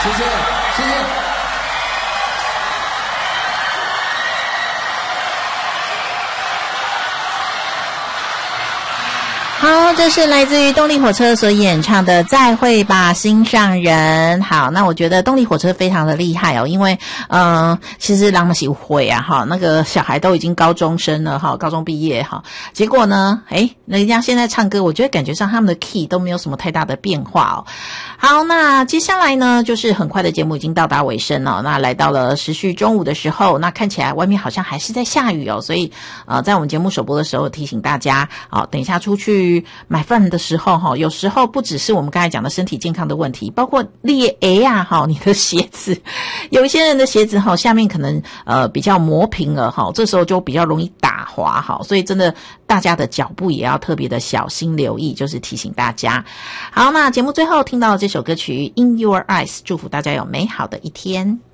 谢谢，谢谢。 好，这是来自于动力火车所演唱的《再会吧，心上人》。好，那我觉得动力火车非常的厉害哦，因为其实人是有会啊哈，那个小孩都已经高中生了哈，高中毕业哈，结果呢，人家现在唱歌，我觉得感觉上他们的 key 都没有什么太大的变化哦。好，那接下来呢，就是很快的节目已经到达尾声了，那来到了时序中午的时候，那看起来外面好像还是在下雨哦，所以在我们节目首播的时候提醒大家，等一下出去买饭的时候有时候不只是我们刚才讲的身体健康的问题，包括裂你的鞋子，有一些人的鞋子下面可能比较磨平了这时候就比较容易打滑所以真的大家的脚步也要特别的小心留意，就是提醒大家。好，那节目最后听到这首歌曲 In Your Eyes， 祝福大家有美好的一天。